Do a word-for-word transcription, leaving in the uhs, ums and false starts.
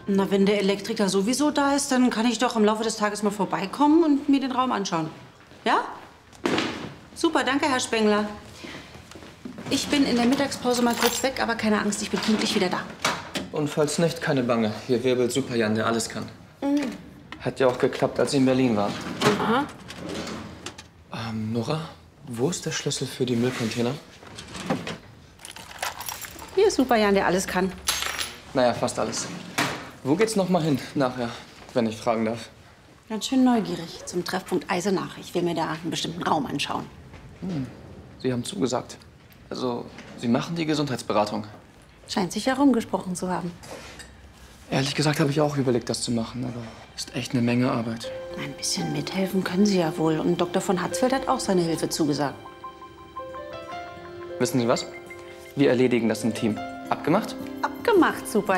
Na, wenn der Elektriker sowieso da ist, dann kann ich doch im Laufe des Tages mal vorbeikommen und mir den Raum anschauen. Ja? Super, danke, Herr Spengler. Ich bin in der Mittagspause mal kurz weg, aber keine Angst, ich bin pünktlich wieder da. Und falls nicht, keine Bange. Hier wirbelt Super Jan, der alles kann. Mhm. Hat ja auch geklappt, als Sie in Berlin waren. Aha. Ähm, Nora, wo ist der Schlüssel für die Müllcontainer? Hier ist Super Jan, der alles kann. Naja, fast alles. Wo geht's noch mal hin nachher, wenn ich fragen darf? Ganz schön neugierig. Zum Treffpunkt Eisenach. Ich will mir da einen bestimmten Raum anschauen. Hm. Sie haben zugesagt. Also, Sie machen die Gesundheitsberatung. Scheint sich herumgesprochen zu haben. Ehrlich gesagt habe ich auch überlegt, das zu machen, aber ist echt eine Menge Arbeit. Ein bisschen mithelfen können Sie ja wohl. Und Doktor von Hatzfeld hat auch seine Hilfe zugesagt. Wissen Sie was? Wir erledigen das im Team. Abgemacht? Abgemacht, Super